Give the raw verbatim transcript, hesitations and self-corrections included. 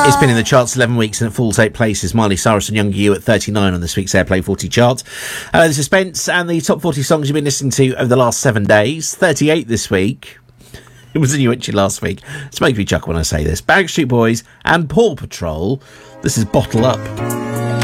It's been in the charts eleven weeks and it falls eight places. Miley Cyrus and Younger You at thirty-nine on this week's Airplay forty chart. Uh, the Suspense and the top forty songs you've been listening to over the last seven days. thirty-eight this week. It was a new entry last week. It's making me chuckle when I say this. Backstreet Boys and Paw Patrol. This is Bottle Up.